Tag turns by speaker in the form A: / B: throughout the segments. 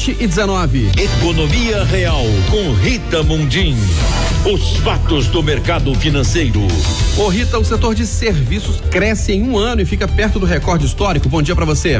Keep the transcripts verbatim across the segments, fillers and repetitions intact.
A: sete e dezenove.
B: Economia Real com Rita Mundim. Os fatos do mercado financeiro.
A: Ô Rita, o setor de serviços cresce em um ano e fica perto do recorde histórico. Bom dia para você.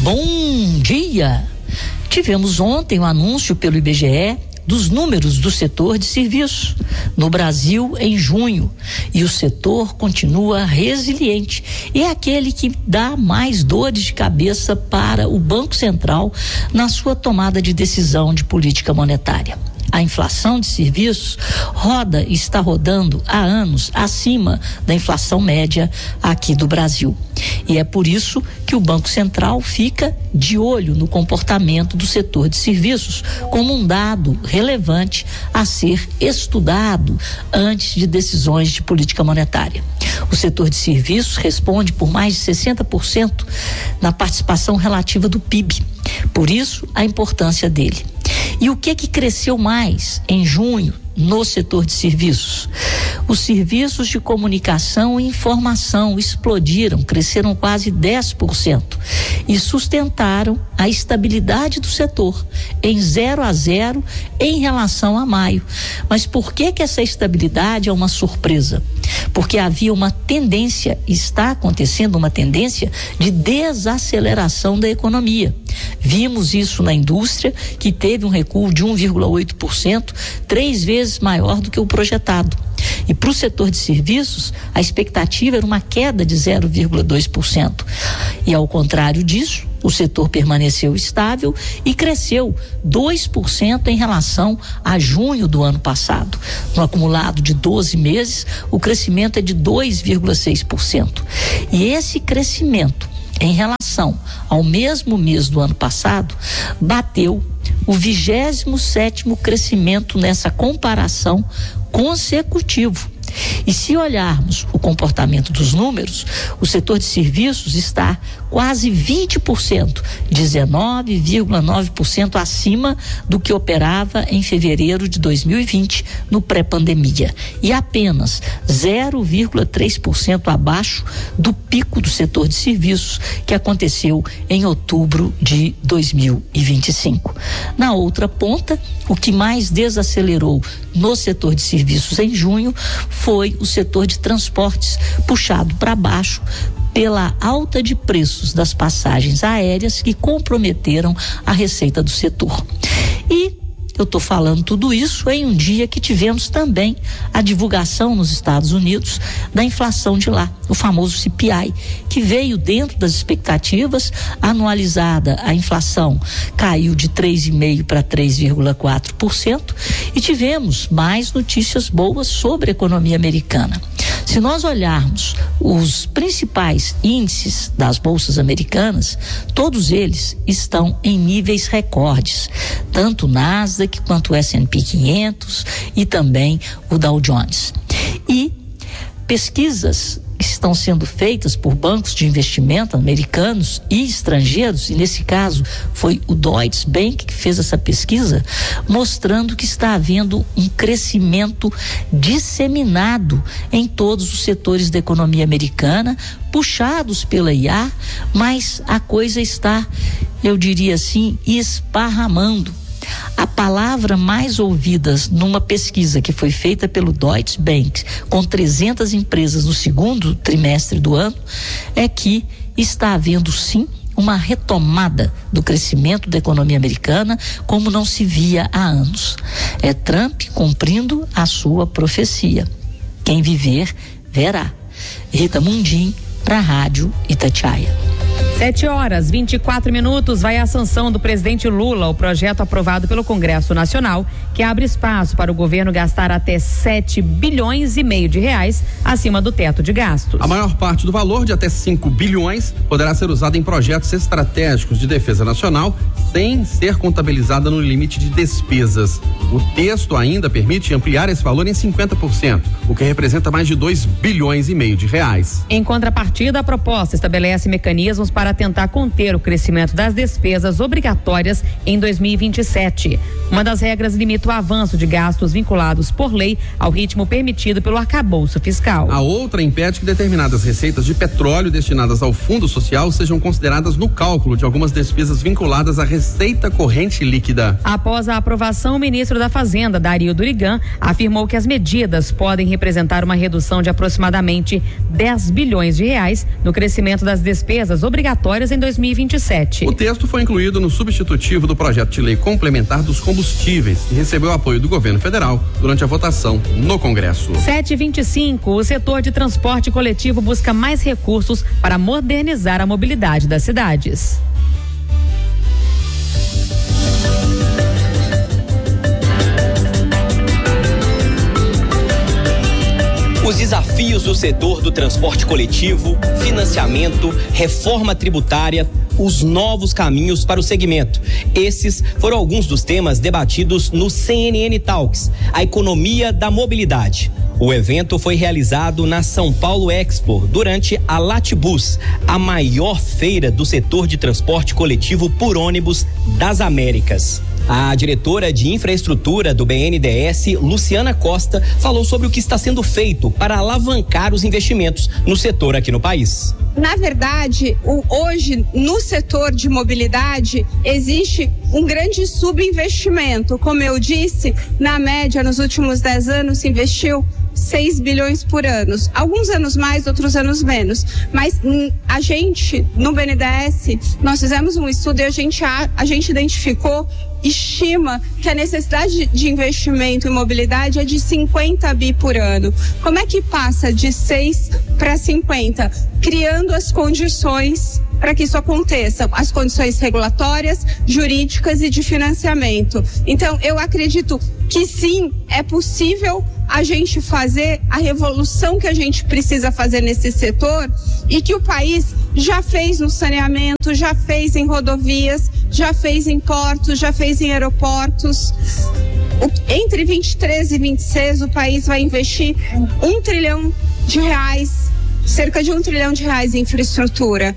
C: Bom dia. Tivemos ontem o anúncio pelo I B G E dos números do setor de serviços no Brasil em junho, e o setor continua resiliente e é aquele que dá mais dores de cabeça para o Banco Central na sua tomada de decisão de política monetária. A inflação de serviços roda e está rodando há anos acima da inflação média aqui do Brasil. E é por isso que o Banco Central fica de olho no comportamento do setor de serviços como um dado relevante a ser estudado antes de decisões de política monetária. O setor de serviços responde por mais de sessenta por cento na participação relativa do P I B. Por isso, a importância dele. E o que que cresceu mais em junho no setor de serviços? Os serviços de comunicação e informação explodiram, cresceram quase dez por cento e sustentaram a estabilidade do setor em zero a zero em relação a maio. Mas por que que essa estabilidade é uma surpresa? Porque havia uma tendência, está acontecendo uma tendência de desaceleração da economia. Vimos isso na indústria, que teve um recuo de um vírgula oito por cento, três vezes maior do que o projetado. E para o setor de serviços, a expectativa era uma queda de zero vírgula dois por cento. E ao contrário disso, o setor permaneceu estável e cresceu dois por cento em relação a junho do ano passado. No acumulado de doze meses, o crescimento é de dois vírgula seis por cento. E esse crescimento, em relação ao mesmo mês do ano passado, bateu o vigésimo sétimo crescimento nessa comparação consecutivo. E se olharmos o comportamento dos números, o setor de serviços está quase vinte por cento, dezenove vírgula nove por cento acima do que operava em fevereiro de dois mil e vinte, no pré-pandemia, e apenas zero vírgula três por cento abaixo do pico do setor de serviços que aconteceu em outubro de dois mil e vinte e cinco. Na outra ponta, o que mais desacelerou no setor de serviços em junho foi o setor de transportes, puxado para baixo pela alta de preços das passagens aéreas que comprometeram a receita do setor. E eu estou falando tudo isso em um dia que tivemos também a divulgação nos Estados Unidos da inflação de lá, o famoso C P I, que veio dentro das expectativas. Anualizada, a inflação caiu de três vírgula cinco por cento para três vírgula quatro por cento e tivemos mais notícias boas sobre a economia americana. Se nós olharmos os principais índices das bolsas americanas, todos eles estão em níveis recordes, tanto o Nasdaq quanto o S and P quinhentos e também o Dow Jones. E pesquisas que estão sendo feitas por bancos de investimento americanos e estrangeiros, e nesse caso foi o Deutsche Bank que fez essa pesquisa, mostrando que está havendo um crescimento disseminado em todos os setores da economia americana, puxados pela I A, mas a coisa está, eu diria assim, esparramando. A palavra mais ouvida numa pesquisa que foi feita pelo Deutsche Bank com trezentas empresas no segundo trimestre do ano é que está havendo sim uma retomada do crescimento da economia americana como não se via há anos. É Trump cumprindo a sua profecia. Quem viver, verá. Rita Mundim, para a Rádio Itatiaia.
D: Sete horas, vinte e quatro minutos, vai a sanção do presidente Lula, o projeto aprovado pelo Congresso Nacional, que abre espaço para o governo gastar até sete bilhões e meio de reais acima do teto de gastos.
A: A maior parte do valor, de até cinco bilhões, poderá ser usada em projetos estratégicos de defesa nacional, sem ser contabilizada no limite de despesas. O texto ainda permite ampliar esse valor em cinquenta por cento, o que representa mais de dois bilhões e meio de reais.
D: Em contrapartida, a proposta estabelece mecanismos para tentar conter o crescimento das despesas obrigatórias em dois mil e vinte e sete. Uma das regras limita o avanço de gastos vinculados por lei ao ritmo permitido pelo arcabouço fiscal.
A: A outra impede que determinadas receitas de petróleo destinadas ao Fundo Social sejam consideradas no cálculo de algumas despesas vinculadas à receita corrente líquida.
D: Após a aprovação, o ministro da Fazenda, Dario Durigan, afirmou que as medidas podem representar uma redução de aproximadamente dez bilhões de reais no crescimento das despesas obrigatórias em dois mil e vinte e sete.
A: O texto foi incluído no substitutivo do projeto de lei complementar dos combustíveis, que recebeu o apoio do governo federal durante a votação no Congresso.
D: sete e vinte e cinco, o setor de transporte coletivo busca mais recursos para modernizar a mobilidade das cidades.
E: Os desafios do setor do transporte coletivo, financiamento, reforma tributária, os novos caminhos para o segmento. Esses foram alguns dos temas debatidos no C N N Talks, a economia da mobilidade. O evento foi realizado na São Paulo Expo, durante a Latibus, a maior feira do setor de transporte coletivo por ônibus das Américas. A diretora de infraestrutura do B N D E S, Luciana Costa, falou sobre o que está sendo feito para alavancar os investimentos no setor aqui no país.
F: Na verdade, o, hoje no setor de mobilidade existe um grande subinvestimento. Como eu disse, na média nos últimos dez anos se investiu seis bilhões por ano. Alguns anos mais, outros anos menos. Mas hum, a gente, no B N D E S, nós fizemos um estudo e a gente, a, a gente identificou, estima que a necessidade de investimento em mobilidade é de cinquenta bi por ano. Como é que passa de seis para cinquenta? Criando as condições para que isso aconteça, as condições regulatórias, jurídicas e de financiamento. Então, eu acredito que sim, é possível a gente fazer a revolução que a gente precisa fazer nesse setor e que o país já fez no saneamento, já fez em rodovias, já fez em portos, já fez em aeroportos. O, entre vinte e três e vinte e seis, o país vai investir um trilhão de reais, cerca de um trilhão de reais em infraestrutura.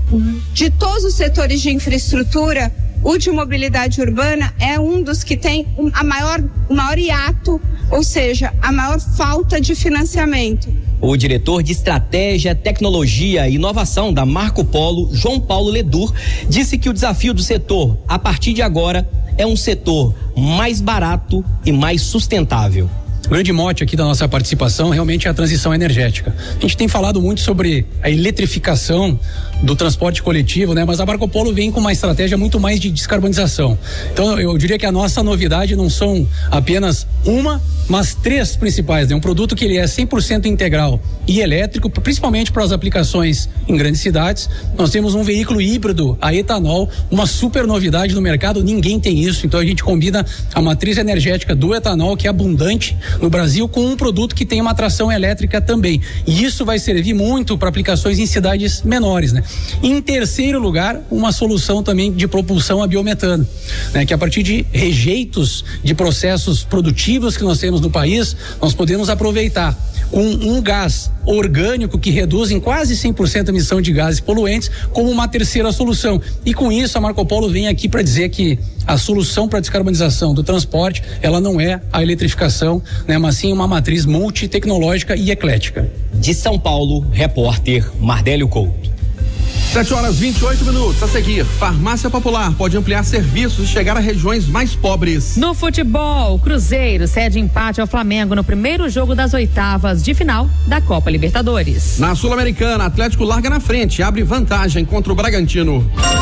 F: De todos os setores de infraestrutura, o de mobilidade urbana é um dos que tem a maior, o maior hiato, ou seja, a maior falta de financiamento.
E: O diretor de Estratégia, Tecnologia e Inovação da Marco Polo, João Paulo Ledur, disse que o desafio do setor, a partir de agora, é um setor mais barato e mais sustentável.
G: O grande mote aqui da nossa participação realmente é a transição energética. A gente tem falado muito sobre a eletrificação do transporte coletivo, né? Mas a Marco Polo vem com uma estratégia muito mais de descarbonização. Então eu diria que a nossa novidade não são apenas uma, mas três principais, né? Um produto que ele é cem por cento integral e elétrico, principalmente para as aplicações em grandes cidades. Nós temos um veículo híbrido a etanol, uma super novidade no mercado, ninguém tem isso. Então a gente combina a matriz energética do etanol, que é abundante no Brasil, com um produto que tem uma tração elétrica também. E isso vai servir muito para aplicações em cidades menores, né? Em terceiro lugar, uma solução também de propulsão a biometano, né? Que a partir de rejeitos de processos produtivos que nós temos no país, nós podemos aproveitar com um gás orgânico que reduz em quase cem por cento a emissão de gases poluentes como uma terceira solução. E com isso a Marco Polo vem aqui para dizer que a solução para a descarbonização do transporte, ela não é a eletrificação, né, mas sim uma matriz multitecnológica e eclética.
E: De São Paulo, repórter Mardélio Couto.
A: sete horas e vinte e oito minutos. A seguir, Farmácia Popular pode ampliar serviços e chegar a regiões mais pobres.
D: No futebol, o Cruzeiro cede empate ao Flamengo no primeiro jogo das oitavas de final da Copa Libertadores.
A: Na Sul-Americana, Atlético larga na frente, abre vantagem contra o Bragantino.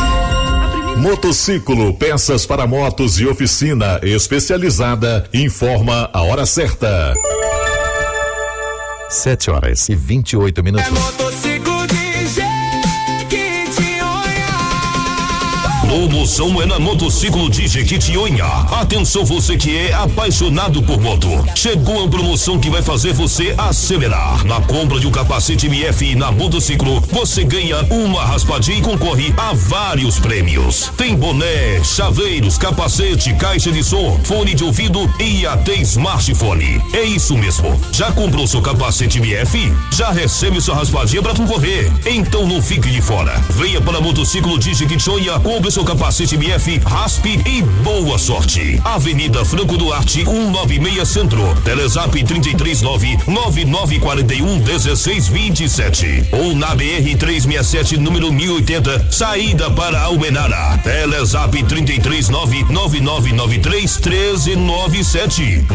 B: Motociclo, peças para motos e oficina especializada, informa a hora certa.
H: Sete horas e vinte e oito minutos.
I: É motociclo de
B: Promoção é na Motociclo de Jequitinhonha. Atenção você que é apaixonado por moto. Chegou a promoção que vai fazer você acelerar. Na compra de um capacete M F na Motociclo, você ganha uma raspadinha e concorre a vários prêmios. Tem boné, chaveiros, capacete, caixa de som, fone de ouvido e até smartphone. É isso mesmo. Já comprou seu capacete M F? Já recebe sua raspadinha para concorrer. Então não fique de fora. Venha para a Motociclo de Jequitinhonha, compre seu capacete capacete M F, raspe e boa sorte. Avenida Franco Duarte, cento e noventa e seis Centro. Telezap trinta e três nove nove nove quatro um um seis dois sete. Ou na B R trezentos e sessenta e sete, número mil e oitenta, saída para Almenara. Telezap trinta e três nove nove nove nove três um três nove sete.